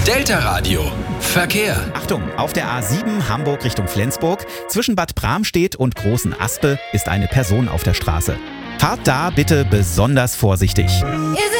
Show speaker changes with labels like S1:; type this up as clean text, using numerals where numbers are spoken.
S1: Delta Radio. Verkehr.
S2: Achtung, auf der A7 Hamburg Richtung Flensburg, zwischen Bad Bramstedt und Großen Aspe ist eine Person auf der Straße. Fahrt da bitte besonders vorsichtig.